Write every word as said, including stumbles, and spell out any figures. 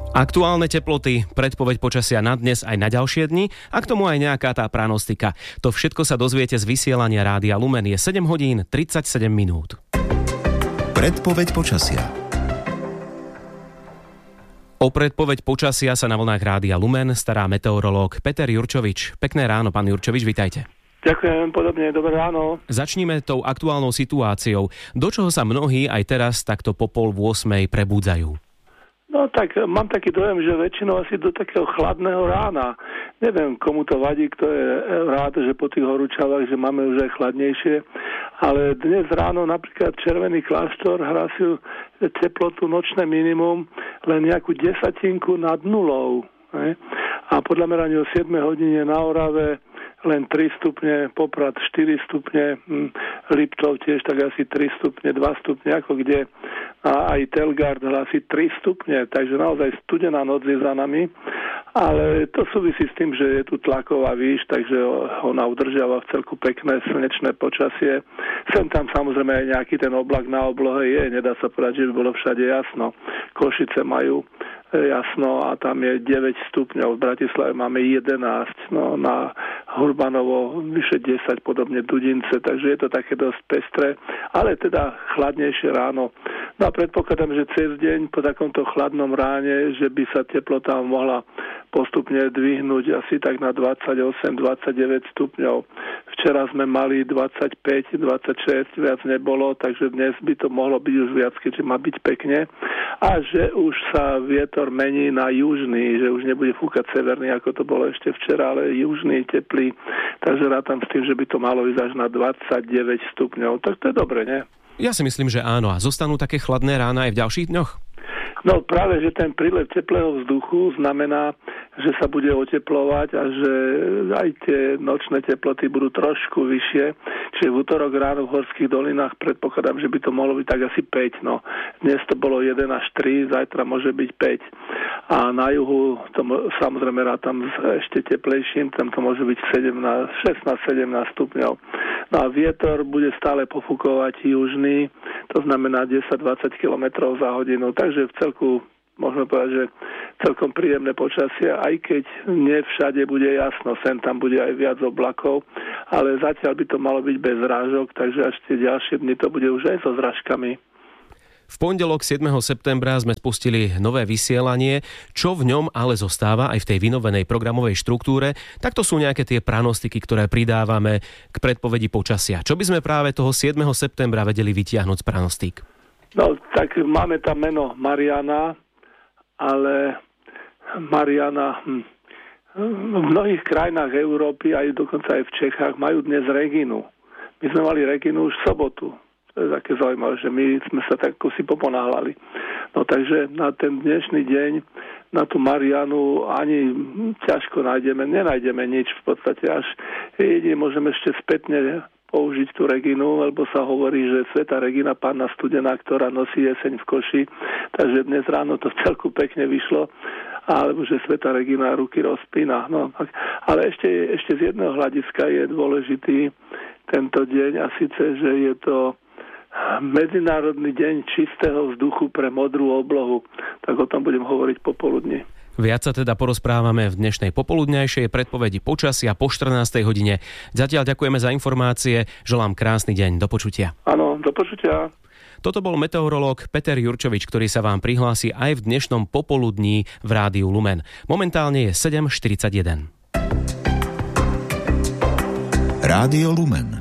Aktuálne teploty, predpoveď počasia na dnes aj na ďalšie dni a k tomu aj nejaká tá pranostika. To všetko sa dozviete z vysielania Rádia Lumen. Je sedem hodín tridsaťsedem minút. Predpoveď počasia. O predpoveď počasia sa na vlnách Rádia Lumen stará meteorológ Peter Jurčovič. Pekné ráno, pán Jurčovič, vitajte. Ďakujem, podobne, dobré ráno. Začníme tou aktuálnou situáciou. Do čoho sa mnohí aj teraz takto po pol vôsmej prebúdzajú? No tak mám taký dojem, že väčšinou asi do takého chladného rána. Neviem, komu to vadí, kto je rád, že po tých horúčavách, že máme už aj chladnejšie. Ale dnes ráno napríklad Červený kláštor hlásil teplotu nočné minimum len nejakú desatinku nad nulou. Ne? A podľa merania o siedmej hodine na Orave len tri stupne, Poprad štyri stupne, Liptov tiež tak asi tri stupne, dva stupne, ako kde. A aj Telgard hlási tri stupne, takže naozaj studená noc je za nami. Ale to súvisí s tým, že je tu tlaková výš, takže ona udržiava v celku pekné slnečné počasie. Sem tam samozrejme aj nejaký ten oblak na oblohe je, nedá sa povedať, že by bolo všade jasno. Košice majú jasno a tam je deväť stupňov, v Bratislave máme jedenásť, no na Hurbanovo vyše desať, podobne Dudince, takže je to také dosť pestré, ale teda chladnejšie ráno. No a predpokladám, že cez deň po takomto chladnom ráne, že by sa teplota mohla postupne dvihnúť asi tak na dvadsaťosem dvadsaťdeväť stupňov. Včera sme mali dvadsaťpäť dvadsaťšesť, viac nebolo, takže dnes by to mohlo byť už viac, keďže má byť pekne. A že už sa vietor mení na južný, že už nebude fúkať severný, ako to bolo ešte včera, ale južný, teplý. Takže rátam s tým, že by to malo ísť až na dvadsaťdeväť stupňov. Tak to je dobre, nie? Ja si myslím, že áno. A zostanú také chladné rána aj v ďalších dňoch? No práve, že ten prílev teplého vzduchu znamená, že sa bude oteplovať a že aj tie nočné teploty budú trošku vyššie. Čiže v útorok ráno v horských dolinách predpokladám, že by to mohlo byť tak asi päť. No. Dnes to bolo jeden až tri, zajtra môže byť päť. A na juhu to samozrejme rátam ešte teplejším, tam to môže byť sedemnásť, šestnásť sedemnásť stupňov. No a vietor bude stále pofúkovať južný, to znamená desať dvadsať kilometrov za hodinu, takže v celku môžeme povedať, že celkom príjemné počasie, aj keď nie všade bude jasno, sem tam bude aj viac oblakov, ale zatiaľ by to malo byť bez zrážok, takže až tie ďalšie dni to bude už aj so zrážkami. V pondelok siedmeho septembra sme spustili nové vysielanie, čo v ňom ale zostáva aj v tej vynovenej programovej štruktúre, tak to sú nejaké tie pranostiky, ktoré pridávame k predpovedi počasia. Čo by sme práve toho siedmeho septembra vedeli vytiahnuť z pranostík? No, tak máme tam meno Mariana, ale Mariana hm, v mnohých krajinách Európy, aj dokonca aj v Čechách, majú dnes Reginu. My sme mali Reginu už v sobotu. To je také zaujímavé, že my sme sa tak si poponáhľali. No takže na ten dnešný deň, na tú Marianu ani ťažko nájdeme, nenájdeme nič v podstate, až jedine môžeme ešte spätne použiť tú Reginu, lebo sa hovorí, že Svätá Regina, Panna studená, ktorá nosí jeseň v koši, takže dnes ráno to celku pekne vyšlo, alebo že Svätá Regina ruky rozpína. No, ale ešte, ešte z jedného hľadiska je dôležitý tento deň a síce, že je to Medzinárodný deň čistého vzduchu pre modrú oblohu. Tak o tom budem hovoriť popoludní. Viac sa teda porozprávame v dnešnej popoludňajšej predpovedi počasia po štrnástej hodine. Zatiaľ ďakujeme za informácie, želám krásny deň, do počutia. Áno, do počutia. Toto bol meteorológ Peter Jurčovič, ktorý sa vám prihlási aj v dnešnom popoludní v Rádiu Lumen. Momentálne je sedem štyridsaťjeden. Rádio Lumen.